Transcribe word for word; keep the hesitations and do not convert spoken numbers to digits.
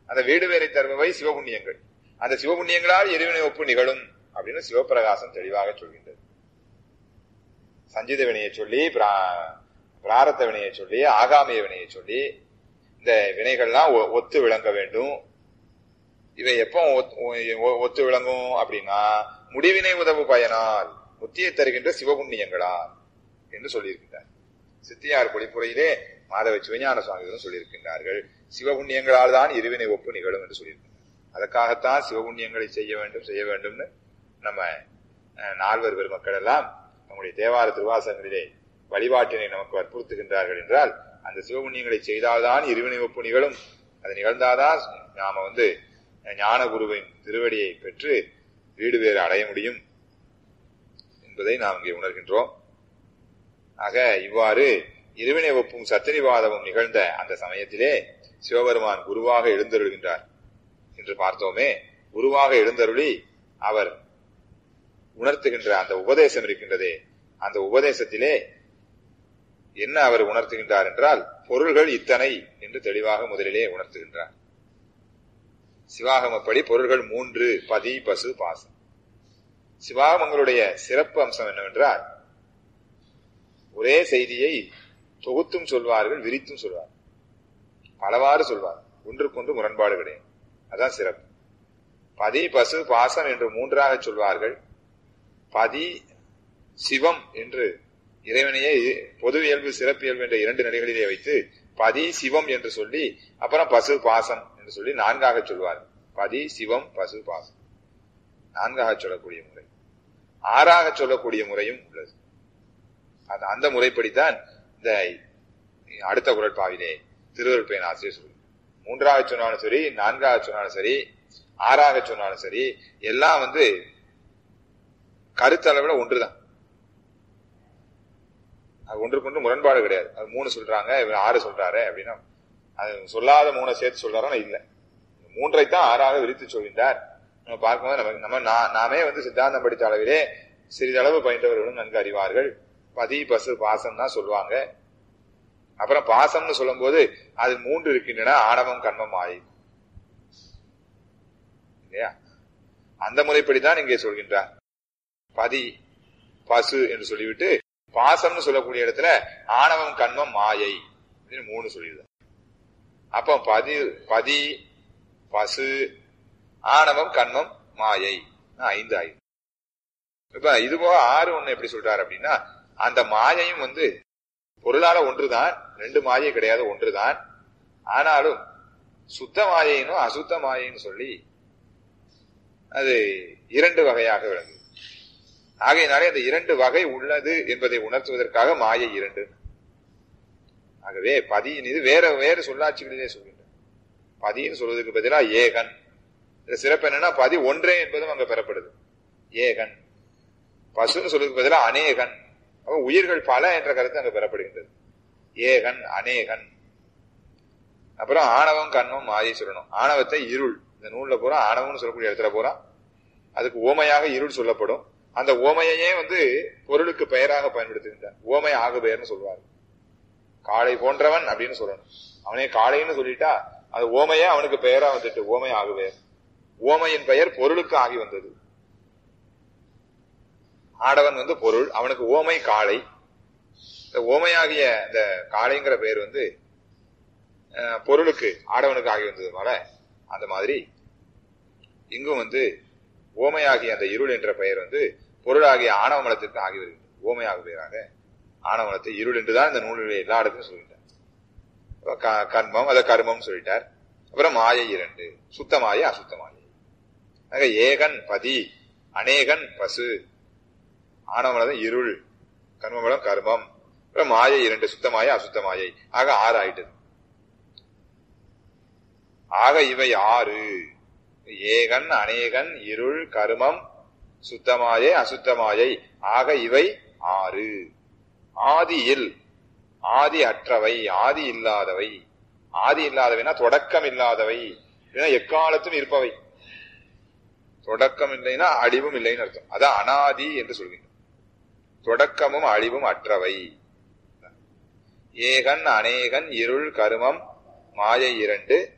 அந்த வீடு வேரை தருபவை சிவபுண்ணியங்கள். அந்த சிவபுண்ணியங்களால் எரிவினை ஒப்பு நிகழும் அப்படின்னு சிவபிரகாசம் தெளிவாக சொல்கின்றது. சஞ்சித வினையை சொல்லி, பிராரத்த வினையை சொல்லி, ஆகாமிய வினையை சொல்லி, இந்த வினைகள்லாம் ஒத்து விளங்க வேண்டும். இவை எப்போ ஒத்து விளங்கும் அப்படின்னா, முடிவினை உதவு பயனால் முத்தியை தருகின்ற சிவபுண்ணியங்களால் என்று சொல்லியிருக்கின்றார். சித்தியார் பொழிப்புரையிலே மாதவ சிவஞான சுவாமிகளும் சொல்லியிருக்கின்றார்கள். சிவபுண்ணியங்களால் தான் இருவினை ஒப்பு நிகழும் என்று சொல்லியிருக்கின்றார். அதற்காகத்தான் சிவபுண்ணியங்களை செய்ய வேண்டும் செய்ய வேண்டும்னு நம்ம நால்வர் பெருமக்கள் எல்லாம் நம்முடைய தேவார திருவாசகங்களிலே வழிபாட்டினை நமக்கு வற்புறுத்துகின்றார்கள் என்றால், அந்த சிவபுண்ணியங்களை செய்தால்தான் இருவினை ஒப்பு நிகழும். அது நிகழ்ந்தாதான் நாம வந்து ஞான குருவின் திருவடியை பெற்று வீடு வேறு அடைய முடியும் என்பதை நாம் இங்கே உணர்கின்றோம். ஆக இவ்வாறு இருவினை ஒப்பும் சத்திரிவாதமும் நிகழ்ந்த அந்த சமயத்திலே சிவபெருமான் குருவாக எழுந்தருள்கின்றார் என்று பார்த்தோமே. குருவாக எழுந்தருளி அவர் உணர்த்துகின்ற அந்த உபதேசம் இருக்கின்றதே, அந்த உபதேசத்திலே என்ன அவர் உணர்த்துகின்றார் என்றால், பொருள்கள் இத்தனை என்று தெளிவாக முதலிலே உணர்த்துகின்றார். சிவாகமப்படி பொருள்கள் மூன்று: பதி, பசு, பாசம். சிவாகமங்களுடைய சிறப்பு அம்சம் என்னவென்றால், ஒரே செய்தியை தொகுத்தும் சொல்வார்கள், விரித்தும் சொல்வார்கள், பலவாறு சொல்வார், ஒன்றுக்கொன்று முரண்பாடு கிடையாது. அதான் சிறப்பு. பதி, பசு, பாசம் என்று மூன்றாக சொல்வார்கள். பதி, சிவம் என்று இறைவனையே பொது இயல்பு சிறப்பு இயல்பு என்ற இரண்டு நிலைகளிலே வைத்து பதி, சிவம் என்று சொல்லி, அப்புறம் பசு, பாசம் என்று சொல்லி நான்காக சொல்வார்கள். பதி, சிவம், பசு, பாசம் நான்காக சொல்லக்கூடிய முறை. ஆறாக சொல்லக்கூடிய முறையும் உள்ளது. அந்த முறைப்படித்தான் இந்த அடுத்த குறட்பாவிலே திருவருள் பயன் ஆசிரியர் சொல்லுங்க. மூன்றாக சொன்னாலும் சரி, நான்காக சொன்னாலும் சரி, ஆறாக சொன்னாலும் சரி, எல்லாம் வந்து கருத்தளவுல ஒன்றுதான். அது ஒன்றுக்கொன்று முரண்பாடு கிடையாது. அது மூணு சொல்றாங்க, இவர் ஆறு சொல்றாரு அப்படின்னா அது சொல்லாத மூணை சேர்த்து சொல்றாருன்னா இல்ல, மூன்றைத்தான் ஆறாக விரித்து சொல்கின்றார். நம்ம பார்க்கும்போது நமக்கு நம்ம நாமே வந்து சித்தாந்தம் படித்த அளவிலே சிறிதளவு பயின்றவர்களும் நன்கு அறிவார்கள். பதி, பசு, பாசம் தான் சொல்லுவாங்க. அப்புறம் பாசம்னு சொல்லும் போது அது மூன்று இருக்கின்றன: ஆணவம், கண்மம், மாயை. இல்லையா? அந்த முறைப்படிதான் இங்கே சொல்கின்றார். பதி, பசு என்று சொல்லிவிட்டு பாசம்னு சொல்லக்கூடிய இடத்துல ஆணவம், கண்மம், மாயை மூணு சொல்லிடுறார். அப்போ பதி பதி பசு, ஆணவம், கண்மம், மாயை ஐந்து ஆயுதம். இப்ப இது போக ஆறு ஒண்ணு எப்படி சொல்றாரு அப்படின்னா, அந்த மாயையும் வந்து பொருளால ஒன்றுதான், ரெண்டு மாயை கிடையாது, ஒன்றுதான். ஆனாலும் சுத்த மாயைனும் அசுத்த மாயைன்னு சொல்லி அது இரண்டு வகையாக விளங்குது. ஆகையினாலே அந்த இரண்டு வகை உள்ளது என்பதை உணர்த்துவதற்காக மாயை இரண்டு. ஆகவே பதியின் இது வேற வேறு சொல்லாட்சிகளிலே சொல்கின்ற பதின்னு சொல்வதற்கு பதிலாக ஏகன். சிறப்பு என்னன்னா, பதி ஒன்றே என்பதும் அங்க பெறப்படுது, ஏகன். பசுன்னு சொல்வதற்கு பதிலாக அநேகன். அப்ப உயிர்கள் பல என்ற கருத்து அங்க பெறப்படுகின்றது. ஏகன், அநேகன். அப்புறம் ஆணவம், கண்மம், மாயை சொல்லணும். ஆணவத்தை இருள், இந்த நூல்ல பூரா ஆணவம்னு சொல்லக்கூடிய இடத்துல பூரா அதுக்கு ஓமையாக இருள் சொல்லப்படும். அந்த ஓமையே வந்து பொருளுக்கு பெயராக பயன்படுத்துகின்றார். ஓமை ஆகு பெயர்னு சொல்வார். காளை போன்றவன் அப்படின்னு சொல்லணும். அவனே காளைன்னு சொல்லிட்டா அது ஓமையே அவனுக்கு பெயரா வந்துட்டு ஓமை ஆகு பெயர். ஓமையின் பெயர் பொருளுக்கு ஆகி வந்தது. ஆடவன் வந்து பொருள், அவனுக்கு ஓமை காளை. இந்த ஓமையாகிய இந்த காளைங்கிற பெயர் வந்து பொருளுக்கு ஆடவனுக்கு ஆகி வந்ததுனால அந்த மாதிரி இங்கும் வந்து ஓமையாகிய அந்த இருள் என்ற பெயர் வந்து பொருளாகிய ஆணவ மலத்திற்கு ஆகி வருகிறது. ஓமையாக பெயராக ஆணவ மலத்தை இருள் என்றுதான் இந்த நூலில் எல்லா இடத்துலையும் சொல்லிட்டார். கர்மம் அதை கர்மம் சொல்லிட்டார். அப்புறம் மாயை இரண்டு: சுத்த மாயை, அசுத்த மாயை. ஆக ஏகன் பதி, அநேகன் பசு, ஆணவமலம் இருள், கர்மமலம் கர்மம், அப்புறம் மாயை இரண்டு: சுத்த மாயை, அசுத்த மாயை. ஆக ஆறு ஆயிட்டது. ஆக இவை ஆறு: ஏகன், அநேகன், இருள், கர்மம், சுத்தமாயை, அசுத்தமாயை. ஆக இவை ஆறு. ஆதியில், ஆதி அற்றவை, ஆதி இல்லாதவை. ஆதி இல்லாதவைனா தொடக்கம் இல்லாதவை, எக்காலத்தும் இருப்பவை. தொடக்கம் இல்லைன்னா அழிவும் இல்லைன்னு அர்த்தம். அதான் அனாதி என்று சொல்கின்றோம். தொடக்கமும் அழிவும் அற்றவை. ஏகன், அநேகன், இருள், கருமம், மாயை இரண்டு,